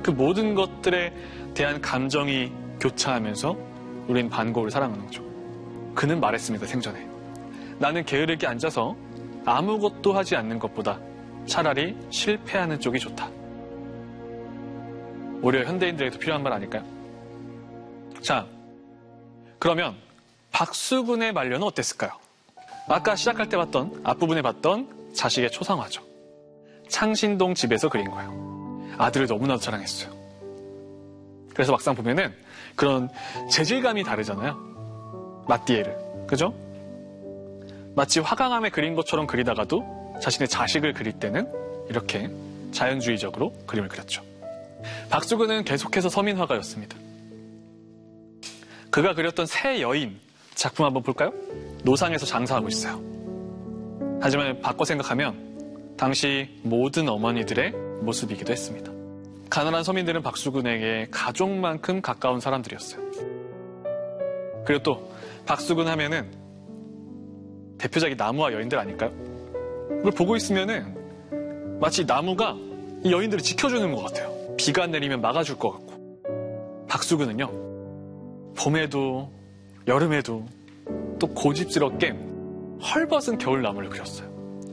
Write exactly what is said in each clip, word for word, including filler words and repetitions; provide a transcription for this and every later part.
그 모든 것들에 대한 감정이 교차하면서 우린 반고를 사랑하는 거죠. 그는 말했습니다, 생전에. 나는 게으르게 앉아서 아무것도 하지 않는 것보다 차라리 실패하는 쪽이 좋다. 오히려 현대인들에게도 필요한 말 아닐까요? 자, 그러면 박수근의 말년은 어땠을까요? 아까 시작할 때 봤던, 앞부분에 봤던 자식의 초상화죠. 창신동 집에서 그린 거예요. 아들을 너무나도 사랑했어요. 그래서 막상 보면은 그런 재질감이 다르잖아요. 마띠에를. 그죠? 마치 화강암에 그린 것처럼 그리다가도 자신의 자식을 그릴 때는 이렇게 자연주의적으로 그림을 그렸죠. 박수근은 계속해서 서민화가였습니다. 그가 그렸던 새 여인 작품 한번 볼까요? 노상에서 장사하고 있어요. 하지만 바꿔 생각하면 당시 모든 어머니들의 모습이기도 했습니다. 가난한 서민들은 박수근에게 가족만큼 가까운 사람들이었어요. 그리고 또 박수근 하면은 대표작이 나무와 여인들 아닐까요? 그걸 보고 있으면은 마치 나무가 이 여인들을 지켜주는 것 같아요. 비가 내리면 막아줄 것 같고. 박수근은요, 봄에도 여름에도 또 고집스럽게 헐벗은 겨울나무를 그렸어요.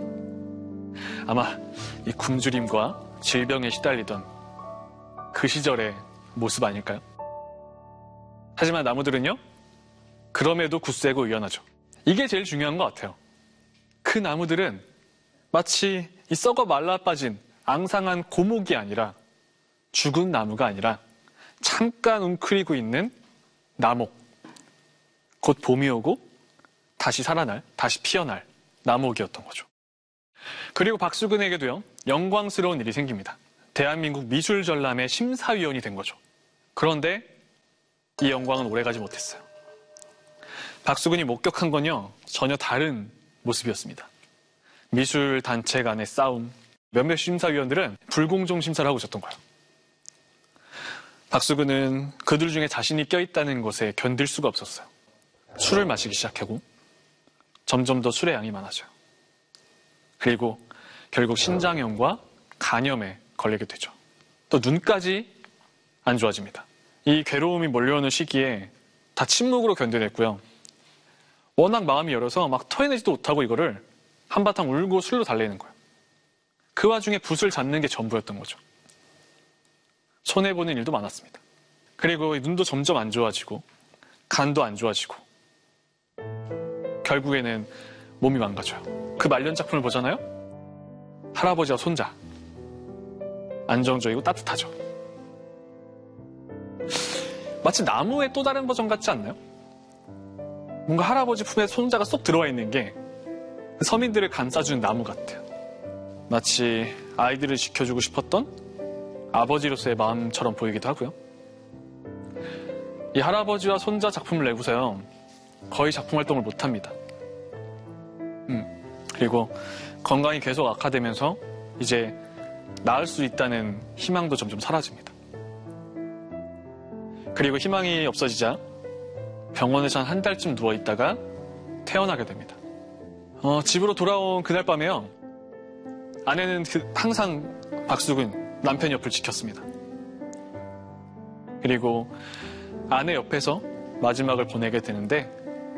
아마 이 굶주림과 질병에 시달리던 그 시절의 모습 아닐까요? 하지만 나무들은요, 그럼에도 굳세고 유연하죠. 이게 제일 중요한 것 같아요. 그 나무들은 마치 이 썩어 말라빠진 앙상한 고목이 아니라, 죽은 나무가 아니라 잠깐 웅크리고 있는 나목. 곧 봄이 오고 다시 살아날, 다시 피어날 나목이었던 거죠. 그리고 박수근에게도요, 영광스러운 일이 생깁니다. 대한민국 미술전람회 심사위원이 된 거죠. 그런데 이 영광은 오래가지 못했어요. 박수근이 목격한 건요, 전혀 다른 모습이었습니다. 미술단체 간의 싸움, 몇몇 심사위원들은 불공정 심사를 하고 있었던 거예요. 박수근은 그들 중에 자신이 껴있다는 것에 견딜 수가 없었어요. 술을 마시기 시작하고 점점 더 술의 양이 많아져요. 그리고 결국 신장염과 간염에 걸리게 되죠. 또 눈까지 안 좋아집니다. 이 괴로움이 몰려오는 시기에 다 침묵으로 견뎌냈고요. 워낙 마음이 열어서 막 토해내지도 못하고 이거를 한바탕 울고 술로 달래는 거예요. 그 와중에 붓을 잡는 게 전부였던 거죠. 손해보는 일도 많았습니다. 그리고 눈도 점점 안 좋아지고 간도 안 좋아지고 결국에는 몸이 망가져요. 그 말년 작품을 보잖아요. 할아버지와 손자. 안정적이고 따뜻하죠. 마치 나무의 또 다른 버전 같지 않나요? 뭔가 할아버지 품에 손자가 쏙 들어와 있는 게 서민들을 감싸주는 나무 같아요. 마치 아이들을 지켜주고 싶었던 아버지로서의 마음처럼 보이기도 하고요. 이 할아버지와 손자 작품을 내고서요, 거의 작품 활동을 못합니다. 음, 그리고 건강이 계속 악화되면서 이제 나을 수 있다는 희망도 점점 사라집니다. 그리고 희망이 없어지자 병원에서 한 달쯤 누워있다가 퇴원하게 됩니다. 어, 집으로 돌아온 그날 밤에요, 아내는 그 항상 박수근 남편 옆을 지켰습니다. 그리고 아내 옆에서 마지막을 보내게 되는데,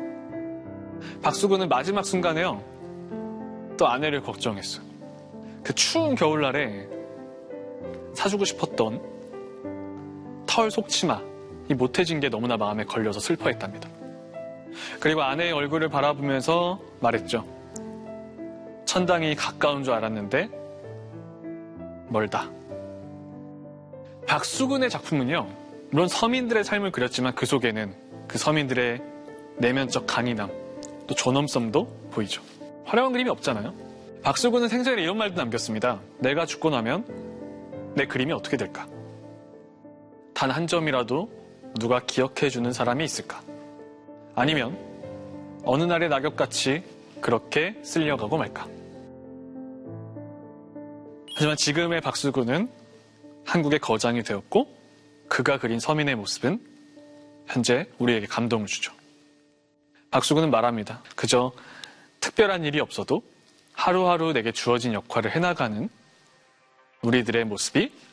박수근은 마지막 순간에요, 또 아내를 걱정했어요. 그 추운 겨울날에 사주고 싶었던 털 속치마, 이 못해진 게 너무나 마음에 걸려서 슬퍼했답니다. 그리고 아내의 얼굴을 바라보면서 말했죠. 천당이 가까운 줄 알았는데 멀다. 박수근의 작품은요, 물론 서민들의 삶을 그렸지만 그 속에는 그 서민들의 내면적 강인함, 또 존엄성도 보이죠. 화려한 그림이 없잖아요. 박수근은 생전에 이런 말도 남겼습니다. 내가 죽고 나면 내 그림이 어떻게 될까? 단 한 점이라도 누가 기억해주는 사람이 있을까? 아니면 어느 날의 낙엽같이 그렇게 쓸려가고 말까? 하지만 지금의 박수근은 한국의 거장이 되었고, 그가 그린 서민의 모습은 현재 우리에게 감동을 주죠. 박수근은 말합니다. 그저 특별한 일이 없어도 하루하루 내게 주어진 역할을 해나가는 우리들의 모습이